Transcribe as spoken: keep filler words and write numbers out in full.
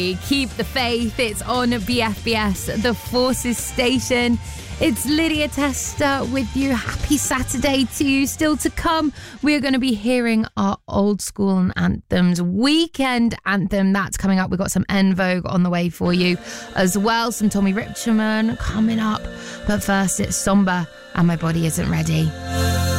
Keep the faith. It's on B F B S, the Forces station. It's Lydia Tester with you. Happy Saturday to you. Still to come, we're going to be hearing our old school anthems. Weekend anthem, that's coming up. We've got some En Vogue on the way for you as well. Some Tommy Richman coming up. But first, it's Somber and My Body Isn't Ready.